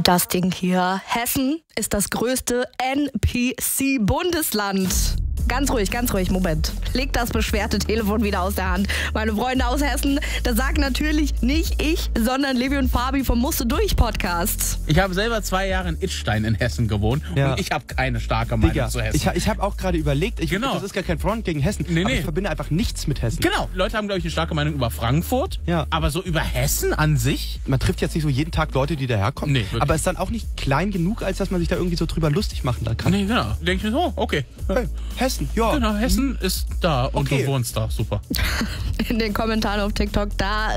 Das Ding hier. Hessen ist das größte NPC-Bundesland. Ganz ruhig, Moment. Leg das beschwerte Telefon wieder aus der Hand. Meine Freunde aus Hessen, das sagt natürlich nicht ich, sondern Levi und Fabi vom Musste durch Podcast. Ich habe selber 2 Jahre in Idstein in Hessen gewohnt und ich habe keine starke Meinung zu Hessen. Ich habe auch gerade überlegt, das ist gar kein Front gegen Hessen, aber ich verbinde einfach nichts mit Hessen. Genau, Leute haben, glaube ich, eine starke Meinung über Frankfurt, aber so über Hessen an sich? Man trifft jetzt nicht so jeden Tag Leute, die daherkommen, aber ist dann auch nicht klein genug, als dass man sich da irgendwie so drüber lustig machen kann. Nee, genau. Denke ich mir so, okay. Hey, Hessen, ja. Genau, Hessen ist da und du wohnst da, super. In den Kommentaren auf TikTok, da